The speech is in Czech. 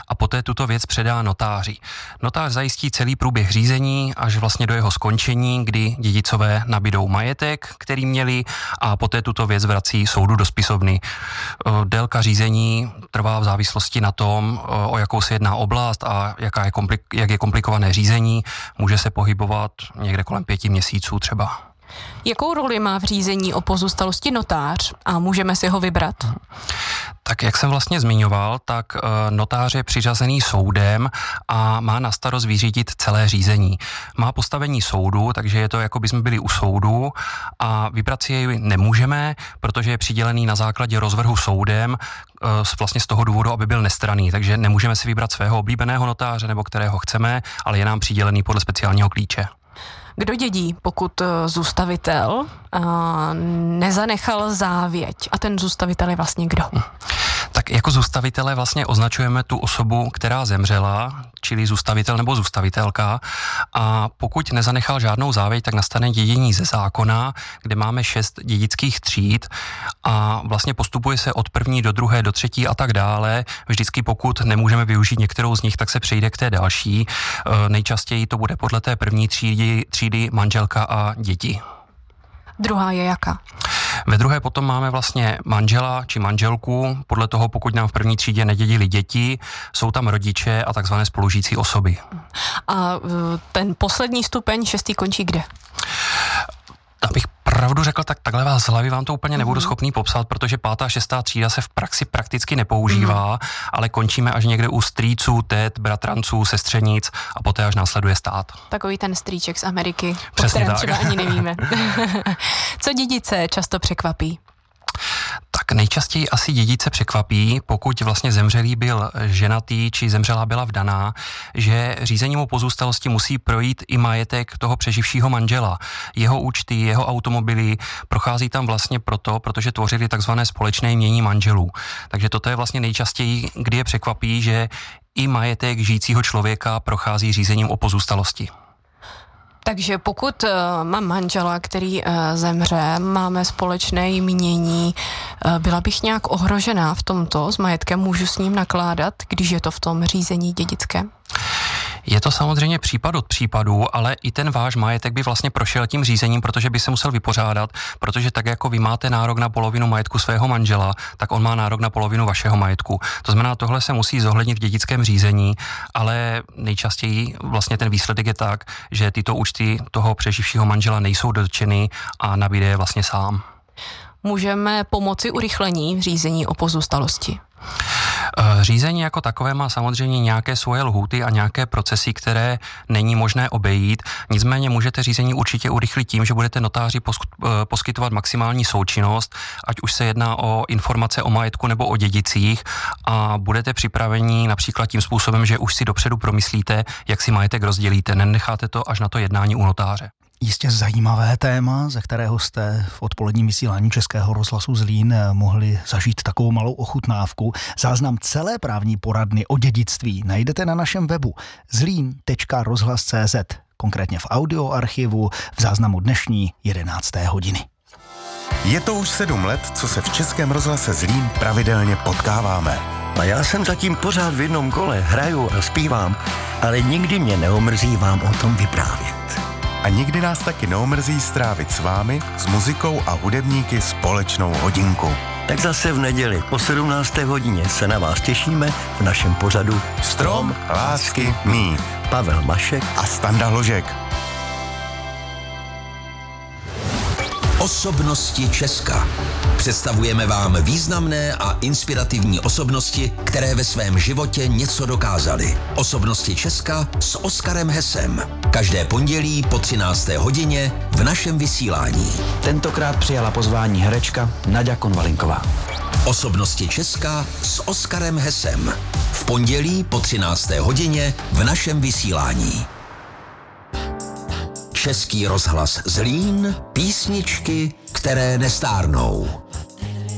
a poté tuto věc předá notáři. Notář zajistí celý průběh řízení až vlastně do jeho skončení, kdy dědicové nabydou majetek, který měli, a poté tuto věc vrací soudu do spisovny. Délka řízení trvá v závislosti na tom, o jakou se jedná oblast a jak je komplikované řízení. Může se pohybovat někde kolem 5 měsíců třeba. Jakou roli má v řízení o pozůstalosti notář a můžeme si ho vybrat? Tak jak jsem vlastně zmiňoval, tak notář je přiřazený soudem a má na starost vyřídit celé řízení. Má postavení soudu, takže je to, jako by jsme byli u soudu, a vybrat si jej nemůžeme, protože je přidělený na základě rozvrhu soudem, vlastně z toho důvodu, aby byl nestranný, takže nemůžeme si vybrat svého oblíbeného notáře nebo kterého chceme, ale je nám přidělený podle speciálního klíče. Kdo dědí, pokud zůstavitel nezanechal závěť? A ten zůstavitel je vlastně kdo? Tak jako zůstavitele vlastně označujeme tu osobu, která zemřela, čili zůstavitel nebo zůstavitelka, a pokud nezanechal žádnou závěť, tak nastane dědění ze zákona, kde máme 6 dědických tříd a vlastně postupuje se od první do druhé, do třetí a tak dále. Vždycky pokud nemůžeme využít některou z nich, tak se přejde k té další. Nejčastěji to bude podle té první třídy manželka a děti. Druhá je jaká? Ve druhé potom máme vlastně manžela či manželku, podle toho, pokud nám v první třídě nedědili děti, jsou tam rodiče a takzvané spolužijící osoby. A ten poslední stupeň, 6. končí kde? Abych pravdu řekl, tak takhle vás z hlavy vám to úplně nebudu schopný popsat, protože 5. a 6. třída se v praxi prakticky nepoužívá, ale končíme až někde u strýců, tet, bratranců, sestřenic a poté až následuje stát. Takový ten strýček z Ameriky, o Přesně kterém tak. třeba ani nevíme. Co dědice často překvapí? Tak nejčastěji asi dědice překvapí, pokud vlastně zemřelý byl ženatý či zemřelá byla vdaná, že řízením o pozůstalosti musí projít i majetek toho přeživšího manžela. Jeho účty, jeho automobily, prochází tam vlastně protože tvořili takzvané společné jmění manželů. Takže toto je vlastně nejčastěji, kdy je překvapí, že i majetek žijícího člověka prochází řízením o pozůstalosti. Takže pokud mám manžela, který zemře, máme společné jmění, byla bych nějak ohrožená v tomto s majetkem, můžu s ním nakládat, když je to v tom řízení dědickém? Je to samozřejmě případ od případu, ale i ten váš majetek by vlastně prošel tím řízením, protože by se musel vypořádat, protože tak jako vy máte nárok na polovinu majetku svého manžela, tak on má nárok na polovinu vašeho majetku. To znamená, tohle se musí zohlednit v dědickém řízení, ale nejčastěji vlastně ten výsledek je tak, že tyto účty toho přeživšího manžela nejsou dotčeny a nabíde je vlastně sám. Můžeme pomoci urychlení v řízení o pozůstalosti? Řízení jako takové má samozřejmě nějaké svoje lhůty a nějaké procesy, které není možné obejít. Nicméně můžete řízení určitě urychlit tím, že budete notáři poskytovat maximální součinnost, ať už se jedná o informace o majetku nebo o dědicích, a budete připraveni například tím způsobem, že už si dopředu promyslíte, jak si majetek rozdělíte. Nenecháte to až na to jednání u notáře. Jistě zajímavé téma, ze kterého jste v odpoledním vysílání Českého rozhlasu Zlín mohli zažít takovou malou ochutnávku. Záznam celé právní poradny o dědictví najdete na našem webu zlin.rozhlas.cz, konkrétně v audioarchivu v záznamu dnešní 11. hodiny. Je to už 7 let, co se v Českém rozhlase Zlín pravidelně potkáváme. A já jsem zatím pořád v jednom kole, hraju a zpívám, ale nikdy mě neomrzí vám o tom vyprávět. A nikdy nás taky neomrzí strávit s vámi, s muzikou a hudebníky společnou hodinku. Tak zase v neděli po 17. hodině se na vás těšíme v našem pořadu Strom lásky mý. Pavel Mašek A Standa Hložek. Osobnosti Česka. Představujeme vám významné a inspirativní osobnosti, které ve svém životě něco dokázaly. Osobnosti Česka s Oskarem Hesem. Každé pondělí po 13. hodině v našem vysílání. Tentokrát přijala pozvání herečka Naďa Konvalinková. Osobnosti Česka s Oskarem Hesem. V pondělí po 13. hodině v našem vysílání. Český rozhlas Zlín, písničky, které nestárnou.